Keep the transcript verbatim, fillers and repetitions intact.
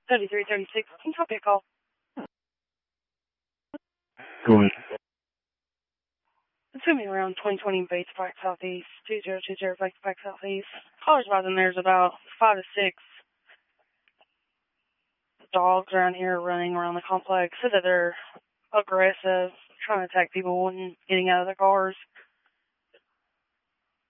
seventy-three thirty-six. Can you copy a call? Go ahead. It's going to be around twenty twenty Bates Park Southeast, two zero two zero Bates Park Southeast. Caller's about, and there's about five to six dogs around here running around the complex. Said that they're aggressive, trying to attack people and getting out of their cars.